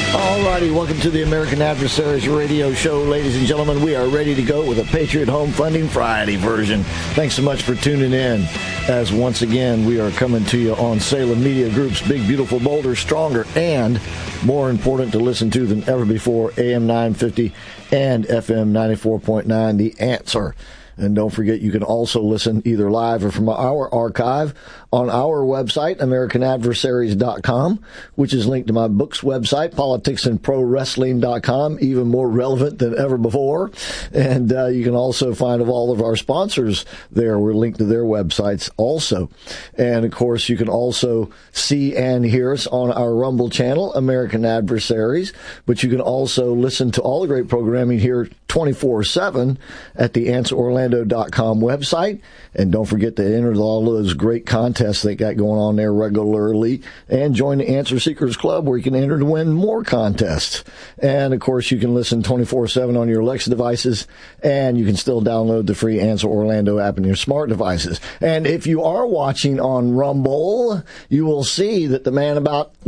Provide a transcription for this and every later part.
All righty, welcome to the American Adversaries Radio Show, ladies and gentlemen. We are ready to go with a Patriot Home Funding Friday version. Thanks so much for tuning in, as once again we are coming to you on Salem Media Group's Big, Beautiful, Bolder, Stronger, and more important to listen to than ever before, AM 950 and FM 94.9, The Answer. And don't forget, you can also listen either live or from our archive on our website, AmericanAdversaries.com, which is linked to my book's website, PoliticsAndProWrestling.com, even more relevant than ever before. And you can also find of all of our sponsors there. We're linked to their websites also. And, of course, you can also see and hear us on our Rumble channel, American Adversaries. But you can also listen to all the great programming here 24/7 at the AnswerOrlando.com website. And don't forget to enter all of those great contests they got going on there regularly. And join the Answer Seekers Club, where you can enter to win more contests. And, of course, you can listen 24/7 on your Alexa devices. And you can still download the free Answer Orlando app on your smart devices. And if you are watching on Rumble, you will see that the man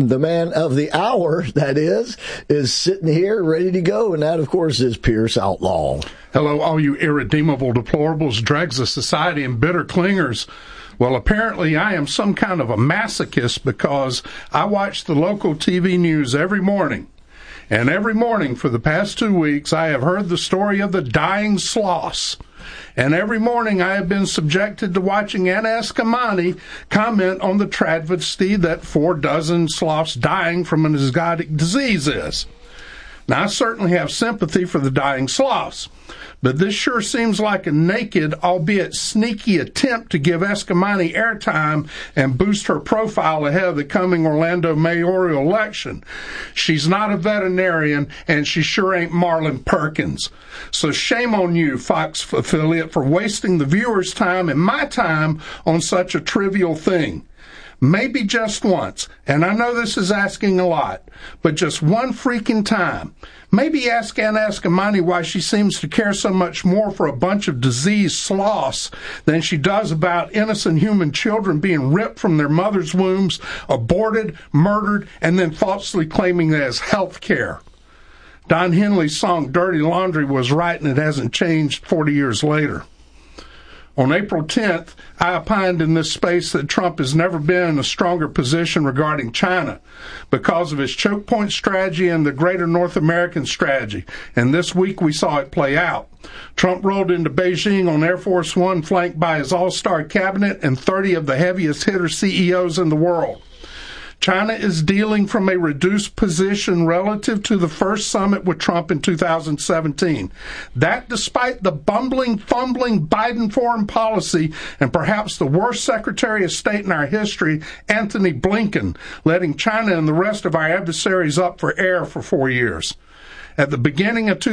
of the hour, that is sitting here ready to go. And that, of course, is Pierce Outlaw. Hello, all you irredeemable deplorables, dregs of society, and bitter clingers. Well, apparently I am some kind of a masochist because I watch the local TV news every morning. And every morning for the past 2 weeks, I have heard the story of the dying sloths. And every morning I have been subjected to watching Anna Eskamani comment on the travesty that 4 dozen sloths dying from an exotic disease is. Now, I certainly have sympathy for the dying sloths, but this sure seems like a naked, albeit sneaky attempt to give Eskamani airtime and boost her profile ahead of the coming Orlando mayoral election. She's not a veterinarian, and she sure ain't Marlon Perkins. So shame on you, Fox affiliate, for wasting the viewers' time and my time on such a trivial thing. Maybe just once, and I know this is asking a lot, but just one freaking time. Maybe ask Anna Eskamani why she seems to care so much more for a bunch of diseased sloths than she does about innocent human children being ripped from their mothers' wombs, aborted, murdered, and then falsely claiming that as health care. Don Henley's song Dirty Laundry was right, and it hasn't changed 40 years later. On April 10th, I opined in this space that Trump has never been in a stronger position regarding China because of his choke point strategy and the greater North American strategy. And this week we saw it play out. Trump rolled into Beijing on Air Force One, flanked by his all-star cabinet and 30 of the heaviest hitter CEOs in the world. China is dealing from a reduced position relative to the first summit with Trump in 2017. That despite the bumbling, fumbling Biden foreign policy and perhaps the worst Secretary of State in our history, Antony Blinken, letting China and the rest of our adversaries up for air for 4 years. At the beginning of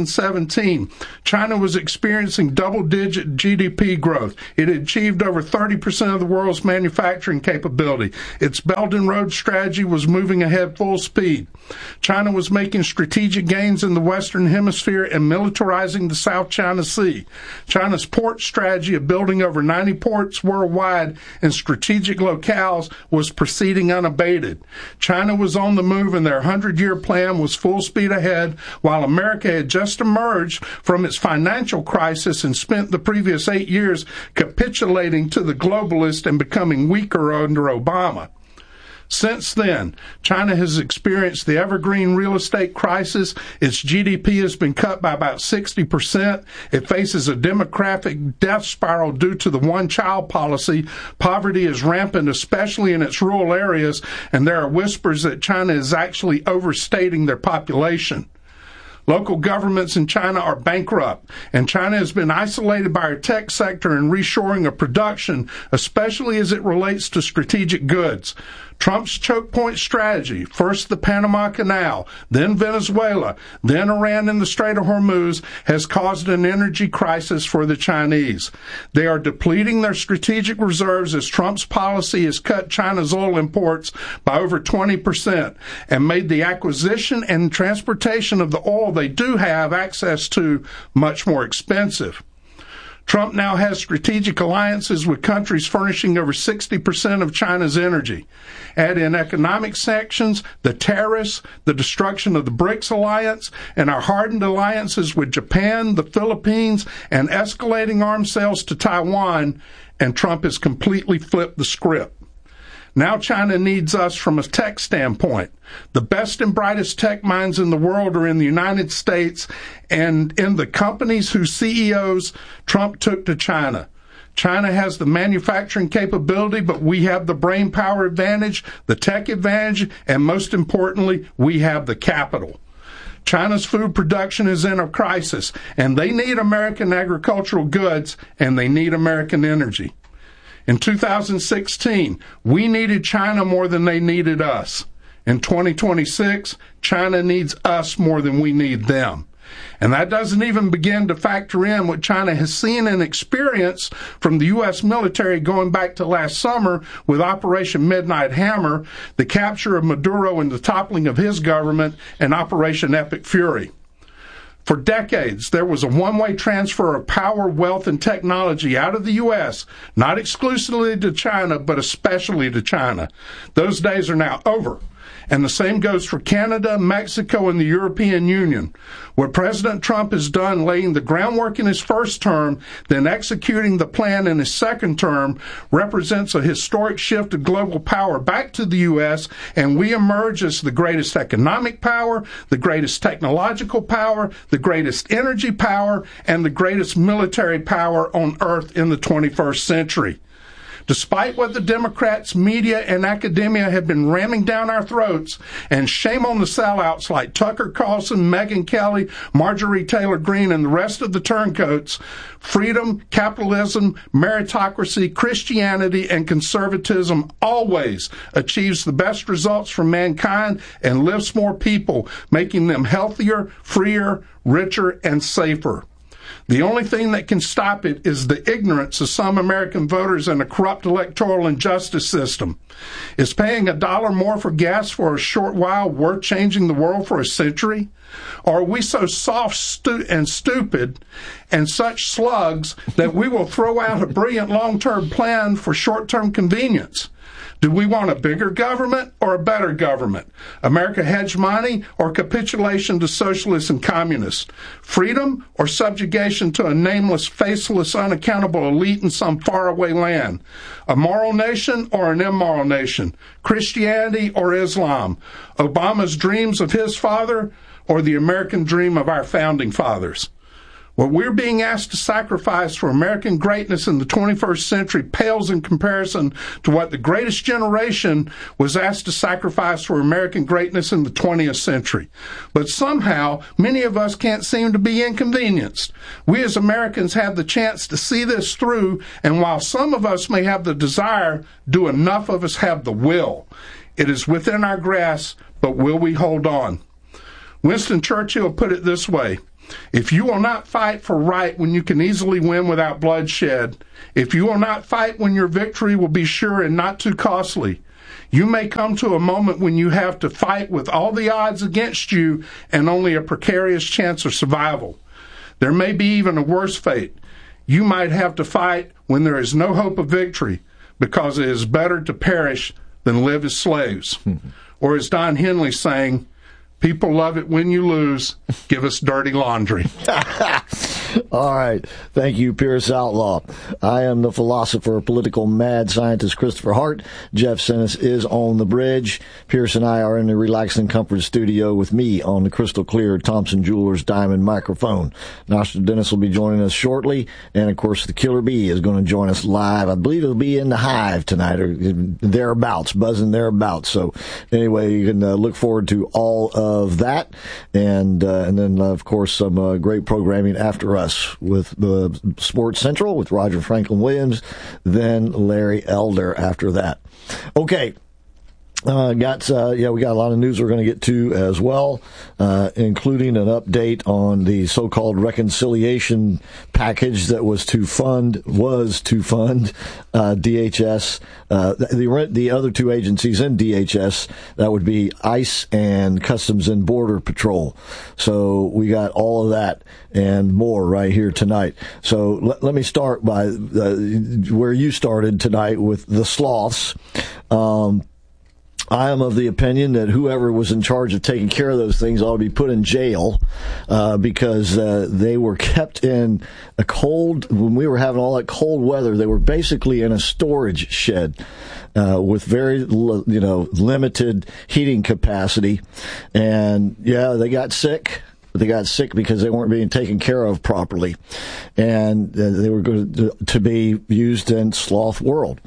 2017, China was experiencing double-digit GDP growth. It had achieved over 30% of the world's manufacturing capability. Its Belt and Road strategy was moving ahead full speed. China was making strategic gains in the Western Hemisphere and militarizing the South China Sea. China's port strategy of building over 90 ports worldwide in strategic locales was proceeding unabated. China was on the move, and their 100-year plan was full speed ahead, while America had just emerged from its financial crisis and spent the previous 8 years capitulating to the globalists and becoming weaker under Obama. Since then, China has experienced the evergreen real estate crisis. Its GDP has been cut by about 60%. It faces a demographic death spiral due to the one-child policy. Poverty is rampant, especially in its rural areas, and there are whispers that China is actually overstating their population. Local governments in China are bankrupt, and China has been isolated by our tech sector and reshoring of production, especially as it relates to strategic goods. Trump's choke point strategy, first the Panama Canal, then Venezuela, then Iran and the Strait of Hormuz, has caused an energy crisis for the Chinese. They are depleting their strategic reserves as Trump's policy has cut China's oil imports by over 20% and made the acquisition and transportation of the oil they do have access to much more expensive. Trump now has strategic alliances with countries furnishing over 60% of China's energy. Add in economic sanctions, the tariffs, the destruction of the BRICS alliance, and our hardened alliances with Japan, the Philippines, and escalating arms sales to Taiwan, and Trump has completely flipped the script. Now China needs us from a tech standpoint. The best and brightest tech minds in the world are in the United States and in the companies whose CEOs Trump took to China. China has the manufacturing capability, but we have the brain power advantage, the tech advantage, and most importantly, we have the capital. China's food production is in a crisis, and they need American agricultural goods, and they need American energy. In 2016, we needed China more than they needed us. In 2026, China needs us more than we need them. And that doesn't even begin to factor in what China has seen and experienced from the U.S. military going back to last summer with Operation Midnight Hammer, the capture of Maduro and the toppling of his government, and Operation Epic Fury. For decades, there was a one-way transfer of power, wealth, and technology out of the U.S., not exclusively to China, but especially to China. Those days are now over. And the same goes for Canada, Mexico, and the European Union. What President Trump has done, laying the groundwork in his first term, then executing the plan in his second term, represents a historic shift of global power back to the U.S., and we emerge as the greatest economic power, the greatest technological power, the greatest energy power, and the greatest military power on earth in the 21st century. Despite what the Democrats, media, and academia have been ramming down our throats, and shame on the sellouts like Tucker Carlson, Megyn Kelly, Marjorie Taylor Greene, and the rest of the turncoats, freedom, capitalism, meritocracy, Christianity, and conservatism always achieves the best results for mankind and lifts more people, making them healthier, freer, richer, and safer. The only thing that can stop it is the ignorance of some American voters and a corrupt electoral and justice system. Is paying $1 more for gas for a short while worth changing the world for a century? Or are we so soft and stupid and such slugs that we will throw out a brilliant long-term plan for short-term convenience? Do we want a bigger government or a better government? America hegemony or capitulation to socialists and communists? Freedom or subjugation to a nameless, faceless, unaccountable elite in some faraway land? A moral nation or an immoral nation? Christianity or Islam? Obama's dreams of his father or the American dream of our founding fathers? What we're being asked to sacrifice for American greatness in the 21st century pales in comparison to what the greatest generation was asked to sacrifice for American greatness in the 20th century. But somehow, many of us can't seem to be inconvenienced. We as Americans have the chance to see this through, and while some of us may have the desire, do enough of us have the will? It is within our grasp, but will we hold on? Winston Churchill put it this way: if you will not fight for right when you can easily win without bloodshed, if you will not fight when your victory will be sure and not too costly, you may come to a moment when you have to fight with all the odds against you and only a precarious chance of survival. There may be even a worse fate. You might have to fight when there is no hope of victory, because it is better to perish than live as slaves. Or as Don Henley sang, people love it when you lose. Give us dirty laundry. All right. Thank you, Pierce Outlaw. I am the philosopher, political mad scientist Christopher Hart. Jeff Sinis is on the bridge. Pierce and I are in the Relax and Comfort studio with me on the crystal clear Thompson Jewelers Diamond microphone. Nostradamus will be joining us shortly. And, of course, the Killer Bee is going to join us live. I believe it'll be in the Hive tonight, or thereabouts, buzzing thereabouts. So, anyway, you can look forward to all of that. And then, of course, some great programming after us with Sports Central with Roger Franklin Williams, then Larry Elder after that. Okay. we got a lot of news we're going to get to as well, including an update on the so-called reconciliation package that was to fund DHS, the other two agencies in DHS, that would be ICE and Customs and Border Patrol. So we got all of that and more right here tonight. So let me start by where you started tonight with the sloths. I am of the opinion that whoever was in charge of taking care of those things ought to be put in jail, because they were kept in a cold, when we were having all that cold weather, they were basically in a storage shed, with very, limited heating capacity. And yeah, they got sick. They got sick because they weren't being taken care of properly, and they were going to be used in sloth world.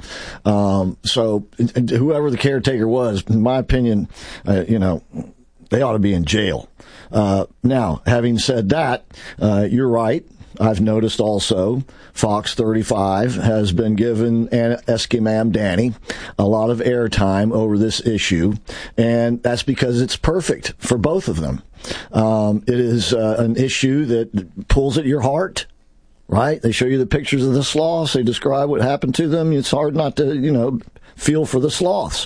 So whoever the caretaker was, in my opinion, they ought to be in jail. Now, having said that, you're right. I've noticed also Fox 35 has been given Eskimam Danny a lot of airtime over this issue, and that's because it's perfect for both of them. It is an issue that pulls at your heart, right? They show you the pictures of the sloths. They describe what happened to them. It's hard not to, feel for the sloths.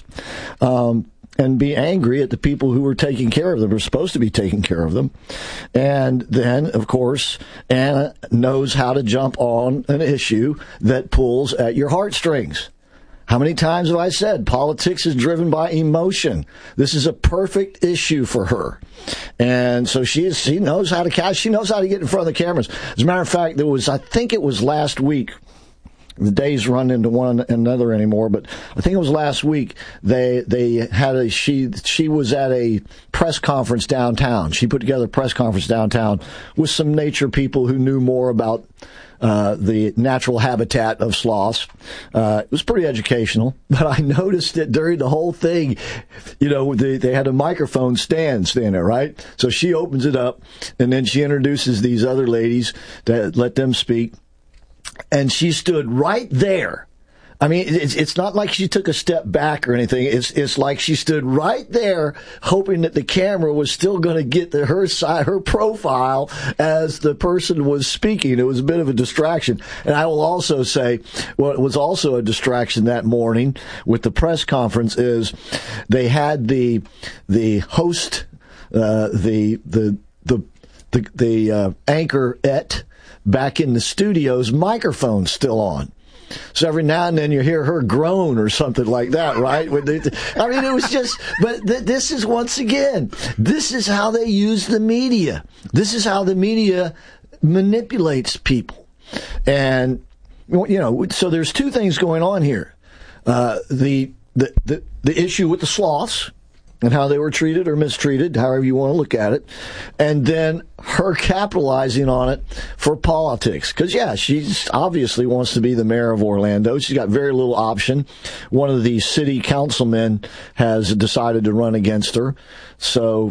And be angry at the people who were taking care of them, were supposed to be taking care of them. And then, of course, Anna knows how to jump on an issue that pulls at your heartstrings. How many times have I said politics is driven by emotion? This is a perfect issue for her. And so she knows how to catch, she knows how to get in front of the cameras. As a matter of fact, I think it was last week. The days run into one another anymore, but I think it was last week. They had she was at a press conference downtown. She put together a press conference downtown with some nature people who knew more about the natural habitat of sloths. It was pretty educational, but I noticed that during the whole thing, they had a microphone stand there, right? So she opens it up, and then she introduces these other ladies to let them speak. And she stood right there. I mean, it's not like she took a step back or anything. It's like she stood right there, hoping that the camera was still going to get to her side, her profile, as the person was speaking. It was a bit of a distraction. And I will also say, what was also a distraction that morning with the press conference is they had the host, the anchorette back in the studio's microphone still on. So every now and then you hear her groan or something like that, right? I mean, it was just, but this is, once again, this is how they use the media. This is how the media manipulates people. And, so there's two things going on here. The issue with the sloths, and how they were treated or mistreated, however you want to look at it, and then her capitalizing on it for politics. Because, she obviously wants to be the mayor of Orlando. She's got very little option. One of the city councilmen has decided to run against her. So,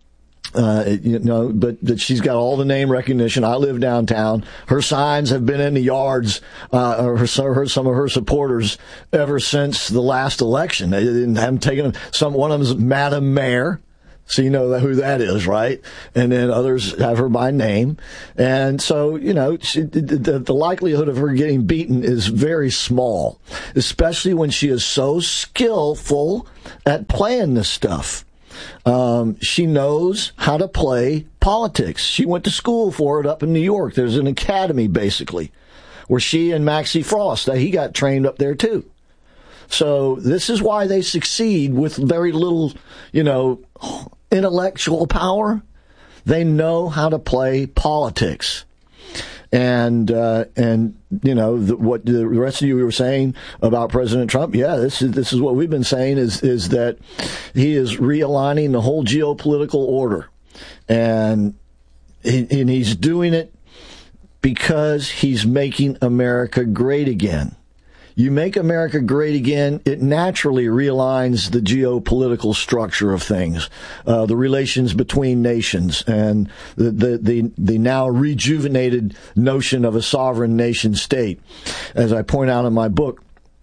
but she's got all the name recognition. I live downtown. Her signs have been in the yards, some of her supporters ever since the last election. They haven't taken them. One of them is Madam Mayor. So you know who that is, right? And then others have her by name. And so, the likelihood of her getting beaten is very small, especially when she is so skillful at playing this stuff. She knows how to play politics. She went to school for it up in New York. There's an academy, basically, where she and Maxie Frost, he got trained up there, too. So this is why they succeed with very little, intellectual power. They know how to play politics. And what the rest of you were saying about President Trump, this is what we've been saying is that he is realigning the whole geopolitical order, and he's doing it because he's making America great again. You make America great again, it naturally realigns the geopolitical structure of things, the relations between nations, and the now rejuvenated notion of a sovereign nation state. As I point out in my book,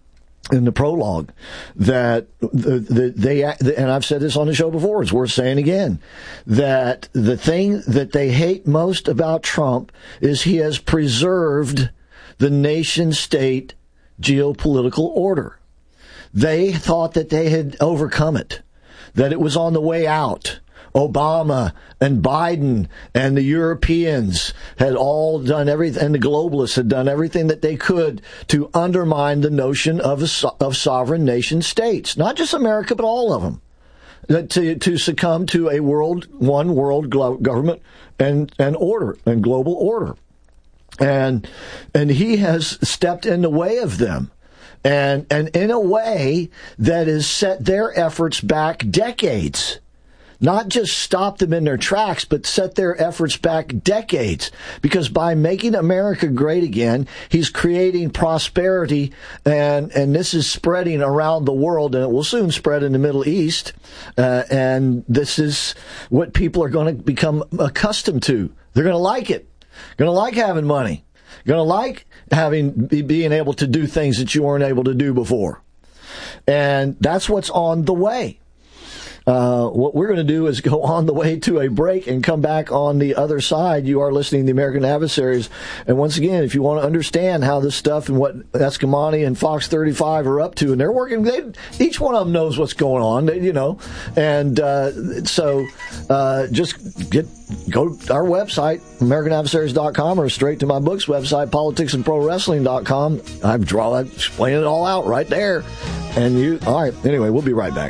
in the prologue that they, and I've said this on the show before, it's worth saying again, that the thing that they hate most about Trump is he has preserved the nation state geopolitical order. They thought that they had overcome it, that it was on the way out. Obama and Biden and the Europeans had all done everything, and the globalists had done everything that they could to undermine the notion of sovereign nation states, not just America, but all of them, to succumb to a one world government and order and global order. And he has stepped in the way of them. And in a way that has set their efforts back decades. Not just stop them in their tracks, but set their efforts back decades. Because by making America great again, he's creating prosperity, and this is spreading around the world, and it will soon spread in the Middle East. And this is what people are going to become accustomed to. They're going to like it. Going to like having money. Going to like being able to do things that you weren't able to do before. And that's what's on the way. What we're going to do is go on the way to a break and come back on the other side. You are listening to the American Adversaries. And once again, if you want to understand how this stuff and what Escamani and Fox 35 are up to, and they're working, each one of them knows what's going on, And so just go to our website, AmericanAdversaries.com, or straight to my book's website, PoliticsAndProWrestling.com. I explain it all out right there. And all right, anyway, we'll be right back.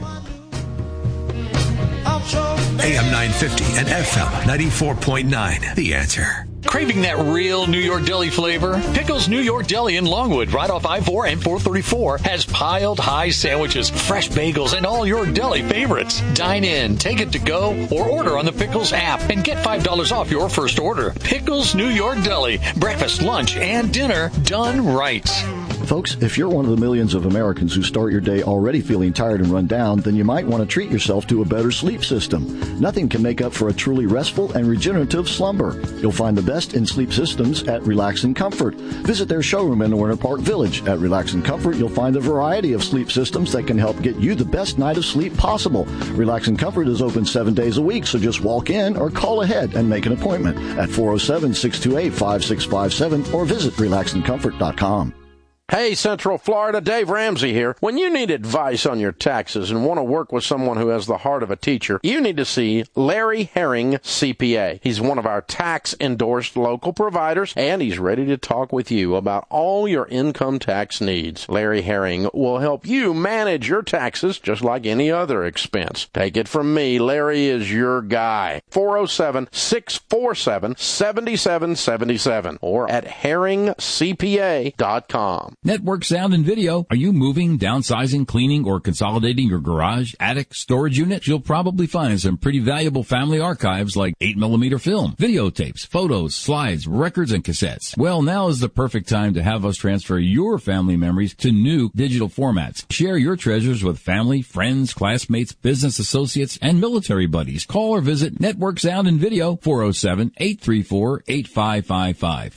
AM 950 and FM 94.9. The Answer. Craving that real New York Deli flavor? Pickles New York Deli in Longwood, right off I-4 and 434, has piled high sandwiches, fresh bagels, and all your deli favorites. Dine in, take it to go, or order on the Pickles app and get $5 off your first order. Pickles New York Deli. Breakfast, lunch, and dinner done right. Folks, if you're one of the millions of Americans who start your day already feeling tired and run down, then you might want to treat yourself to a better sleep system. Nothing can make up for a truly restful and regenerative slumber. You'll find the best in sleep systems at Relax and Comfort. Visit their showroom in Winter Park Village. At Relax and Comfort, you'll find a variety of sleep systems that can help get you the best night of sleep possible. Relax and Comfort is open 7 days a week, so just walk in or call ahead and make an appointment at 407-628-5657 or visit relaxandcomfort.com. Hey, Central Florida, Dave Ramsey here. When you need advice on your taxes and want to work with someone who has the heart of a teacher, you need to see Larry Herring, CPA. He's one of our tax-endorsed local providers, and he's ready to talk with you about all your income tax needs. Larry Herring will help you manage your taxes just like any other expense. Take it from me, Larry is your guy. 407-647-7777 or at herringcpa.com. Network Sound and Video. Are you moving, downsizing, cleaning, or consolidating your garage, attic, storage unit? You'll probably find some pretty valuable family archives like 8mm film, videotapes, photos, slides, records, and cassettes. Well, now is the perfect time to have us transfer your family memories to new digital formats. Share your treasures with family, friends, classmates, business associates, and military buddies. Call or visit Network Sound and Video, 407-834-8555,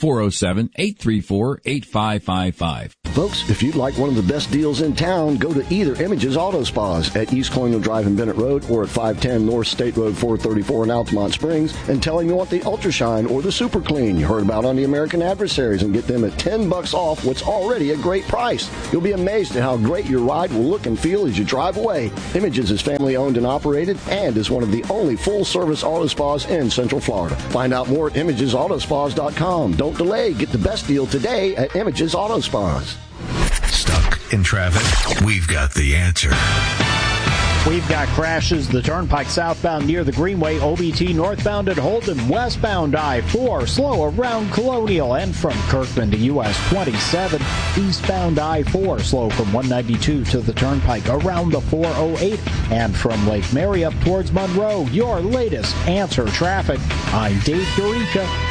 407-834-8555. Folks, if you'd like one of the best deals in town, go to either Images Auto Spas at East Colonial Drive in Bennett Road or at 510 North State Road 434 in Altamont Springs and tell them you want the Ultra Shine or the Super Clean you heard about on the American Adversaries and get them at $10 off what's already a great price. You'll be amazed at how great your ride will look and feel as you drive away. Images is family owned and operated and is one of the only full-service auto spas in Central Florida. Find out more at ImagesAutospas.com. Don't delay. Get the best deal today at Images Auto Spas. Stuck in traffic? We've got the answer. We've got crashes. The Turnpike southbound near the Greenway, OBT northbound at Holden, westbound I-4, slow around Colonial, and from Kirkland to US 27, eastbound I-4, slow from 192 to the Turnpike around the 408, and from Lake Mary up towards Monroe. Your latest Answer Traffic. I'm Dave Dorica.